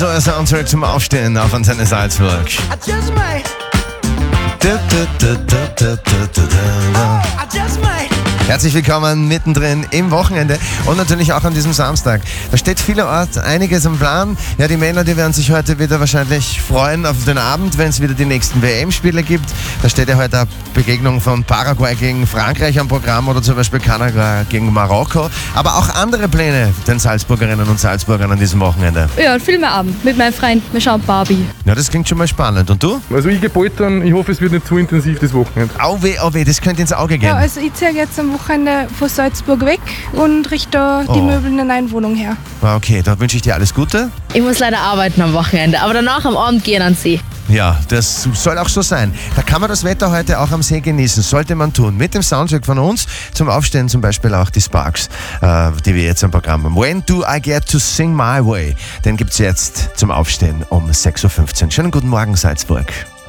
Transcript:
So ein Soundtrack zum Aufstehen auf Antenne Salzburg. Herzlich willkommen mittendrin im Wochenende und natürlich auch an diesem Samstag. Da steht vielerorts einiges am Plan. Ja, die Männer, die werden sich heute wieder wahrscheinlich freuen auf den Abend, wenn es wieder die nächsten WM-Spiele gibt. Da steht ja heute eine Begegnung von Paraguay gegen Frankreich am Programm oder zum Beispiel Kanada gegen Marokko. Aber auch andere Pläne den Salzburgerinnen und Salzburgern an diesem Wochenende. Ja, einen Filmeabend mit meinem Freund. Wir schauen Barbie. Ja, das klingt schon mal spannend. Und du? Also ich gehe bald dann, ich hoffe, es wird nicht zu intensiv das Wochenende. Au weh, das könnte ins Auge gehen. Ja, also ich ziehe jetzt am Wochenende von Salzburg weg und richte die Möbel in eine neue Wohnung her. Okay, da wünsche ich dir alles Gute. Ich muss leider arbeiten am Wochenende, aber danach am Abend gehen an den See. Ja, das soll auch so sein. Da kann man das Wetter heute auch am See genießen, sollte man tun. Mit dem Soundtrack von uns zum Aufstehen zum Beispiel auch die Sparks, die wir jetzt am Programm haben. When do I get to sing my way? Den gibt's jetzt zum Aufstehen um 6.15 Uhr. Schönen guten Morgen, Salzburg.